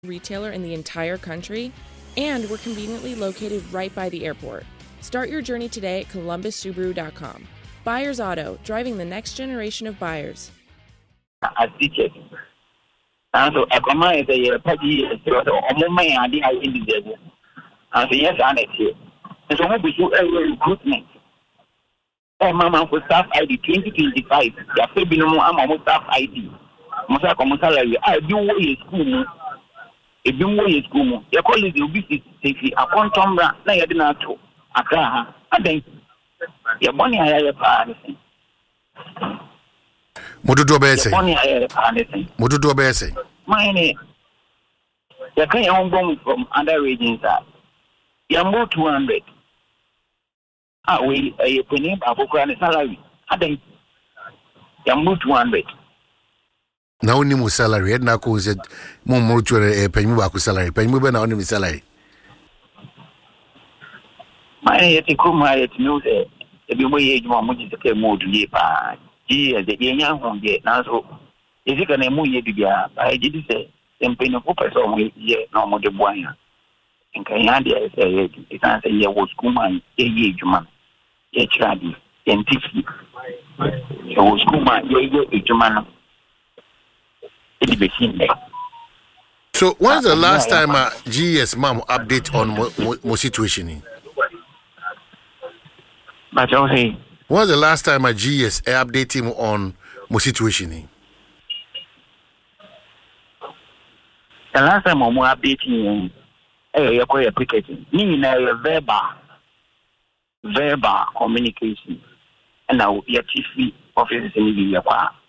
retailer in the entire country, and we're conveniently located right by the airport. Start your journey today at columbussubaru.com. Buyers Auto, driving the next generation of buyers. As teachers, and so a command is a party, so my idea in the desert. And so, yes, I see. And so, we do a recruitment. Oh, Mama, for staff ID 2025, there will be no more staff ID. Mosa come salary. I do way school. If you way school, your colleague will be safety. A quantum na ya dina to. Akra. And then your money I have anything. Modudu obese. Money I have anything. Modudu obese. Mine. You can own bomb from other regions. You more 200. We a penny about salary. And then you more 200. Na oni mu salary na ko se mo mo twere panyimu ba ku salary panyimu be na oni mi salary my yet kuma yet no say e bi mo ye juma mo ji take mo dule pa ji e de nya ho je na so e sika na mo ye bibia ba ji di se empeno ko person mo ye na mo de boanya enka ya de se ye e kan se ye wo skuma ye juma ye tradi scientific ye wo skuma ye juma na. So when's the last time GS mom update on mo situation? But okay. When's the last time GS update him on mo situation? The last time mo update him, you call your picketing. Ni na verbal communication. And now your chief officer in the